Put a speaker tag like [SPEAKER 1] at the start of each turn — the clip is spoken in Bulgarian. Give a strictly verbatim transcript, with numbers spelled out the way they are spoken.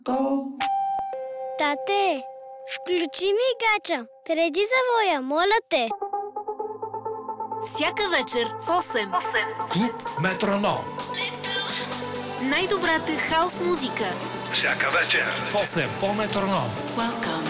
[SPEAKER 1] Go!
[SPEAKER 2] Тате, включи ми гача, преди завоя, моля те.
[SPEAKER 3] Всяка вечер в осем.
[SPEAKER 1] Клуб Метроном.
[SPEAKER 3] Най-добрата хаос музика.
[SPEAKER 1] Всяка вечер в осем по Метроном.
[SPEAKER 3] Welcome